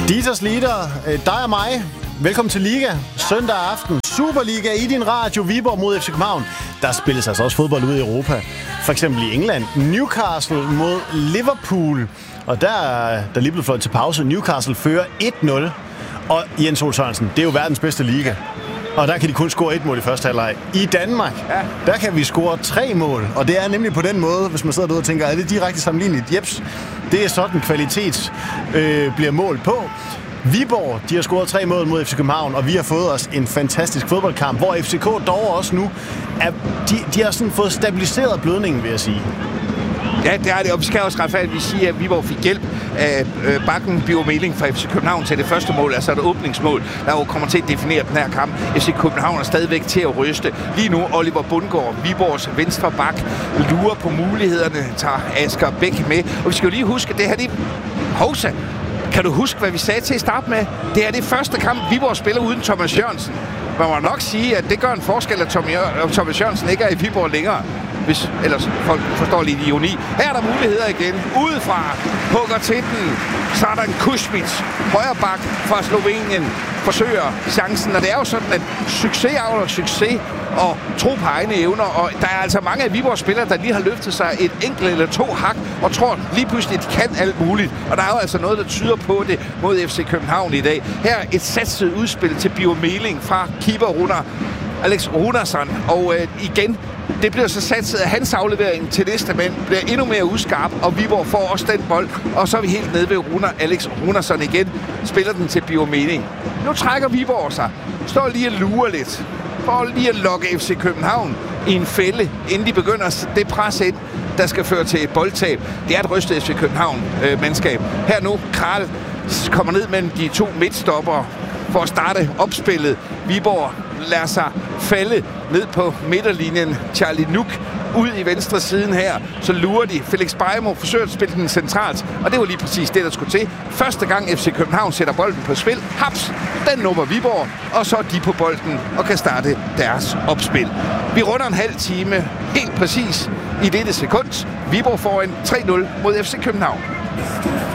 Dieters Lieder, dig og mig. Velkommen til Liga. Søndag aften. Superliga i din radio. Viborg mod FC København. Der spilles altså også fodbold ude i Europa. For eksempel i England. Newcastle mod Liverpool. Og der er lige blevet fløjt til pause. Newcastle fører 1-0. Og Jens Ole Sørensen, det er jo verdens bedste liga. Og der kan de kun score 1 mål i første halvleg. I Danmark, der kan vi score 3 mål. Og det er nemlig på den måde, hvis man sidder derude og tænker, er det direkte sammenligneligt? Jeps, det er sådan kvalitet bliver målt på. Viborg, de har scoret 3 mål mod FC København, og vi har fået os en fantastisk fodboldkamp, hvor FCK dog også nu, de har sådan fået stabiliseret blødningen, vil jeg sige. Ja, det er det, og vi skal også retfærdigt sige, at Viborg fik hjælp af bakken Bio Meling fra FC København til det første mål, altså et åbningsmål, der jo kommer til at definere den her kamp. FC København er stadigvæk til at ryste. Lige nu Oliver Bundgaard, Viborgs venstre bak, lurer på mulighederne, tager Asger Bæk med. Og vi skal jo lige huske, det her Hovsa. Kan du huske, hvad vi sagde til at starte med? Det er det første kamp, Viborg spiller uden Thomas Jørgensen. Man må nok sige, at det gør en forskel, at Thomas Jørgensen ikke er i Viborg længere. Hvis ellers folk forstår lidt ironi. Her er der muligheder igen. Udefra hugger til den. Så er der en Kušmić, højre bak fra Slovenien, forsøger chancen. Og det er jo sådan, at succes avler succes og tro på egne evner. Og der er altså mange af Viborgs spillere, der lige har løftet sig et enkelt eller 2 hak og tror lige pludselig, at de kan alt muligt. Og der er jo altså noget, der tyder på det mod FC København i dag. Her et satset udspil til Bio Meling fra keeper Alex Runarsson. Og igen, det bliver så satset, at hans aflevering til næste mand bliver endnu mere uskarp, og Viborg får også den bold. Og så er vi helt nede ved Alex Runarsson igen. Spiller den til Bio Meling. Nu trækker Viborg sig. Står lige og lurer lidt. For lige at lokke FC København i en fælde, inden de begynder det pres ind, der skal føre til et boldtab. Det er et rystet FC København-mandskab. Her nu, Kral kommer ned mellem de 2 midtstopper for at starte opspillet. Viborg lader sig falde ned på midterlinjen. Charlie Nuk ud i venstre siden her. Så lurer de. Felix Bejmo forsøger at spille den centralt. Og det var lige præcis det, der skulle til. Første gang FC København sætter bolden på spil. Haps! Den nummer Viborg. Og så er de på bolden og kan starte deres opspil. Vi runder en halv time helt præcis i dette sekund. Viborg får en 3-0 mod FC København.